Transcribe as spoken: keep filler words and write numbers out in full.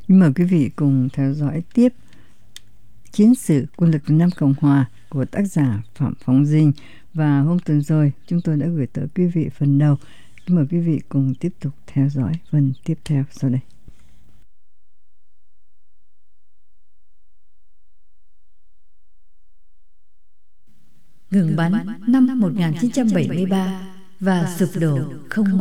Mời quý vị cùng theo dõi tiếp Chiến sự quân lực Việt Nam Cộng Hòa của tác giả Phạm Phóng Dinh. Và hôm tuần rồi chúng tôi đã gửi tới quý vị phần đầu. Mời quý vị cùng tiếp tục theo dõi phần tiếp theo sau đây. Ngừng bắn năm một nghìn chín trăm bảy mươi ba và sụp đổ không